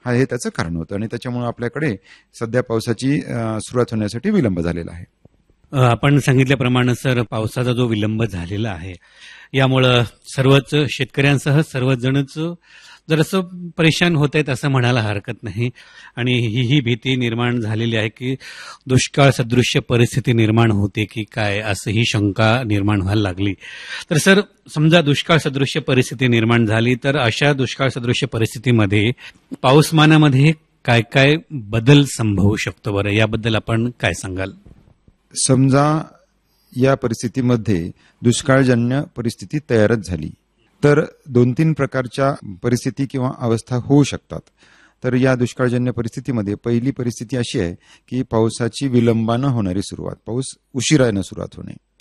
हे त्याचं कारण होतं आणि त्याच्यामुळे आपल्याकडे सध्या पावसाची सुरुवात होण्यासाठी विलंब झालेला आहे. आपण सांगितल्याप्रमाणे सर, पावसाचा जो विलंब झालेला आहे यामुळं सर्वच शेतकऱ्यांसह सर्वच जणच जरासं परेशान होत आहेत असं म्हणायला हरकत नाही. आणि ही भीती निर्माण झालेली आहे की दुष्काळ सदृश्य परिस्थिती निर्माण होते की काय, असं ही शंका निर्माण व्हायला लागली. तर सर, समजा दुष्काळ सदृश्य परिस्थिती निर्माण झाली तर अशा दुष्काळ सदृश्य परिस्थितीमध्ये पाऊसमानामध्ये काय काय बदल संभवू शकतो बरं, याबद्दल आपण काय सांगाल? समजा या परिस्थितीमध्ये दुष्काळजन्य परिस्थिती तयारच झाली तर 2-3 प्रकारच्या परिस्थिती किंवा अवस्था होऊ शकतात. तर या दुष्काळजन्य परिस्थितीमध्ये पहिली परिस्थिती अशी आहे की पावसाची विलंबानं होणारी सुरुवात, पाऊस उशिरानं सुरुवात होणे.